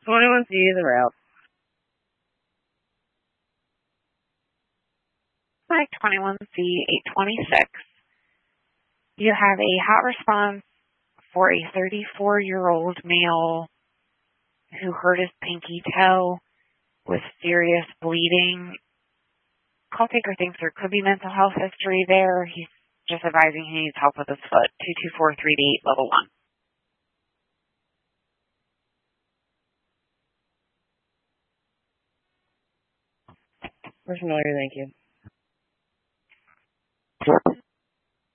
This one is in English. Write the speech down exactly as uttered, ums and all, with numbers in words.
twenty-one C is a route. Mike twenty-one C eight twenty-six. You have a hot response for a thirty-four-year-old male who hurt his pinky toe with serious bleeding. Call taker thinks there could be mental health history there. He's just advising he needs help with his foot. two two four three eight, level one. We're familiar, thank you.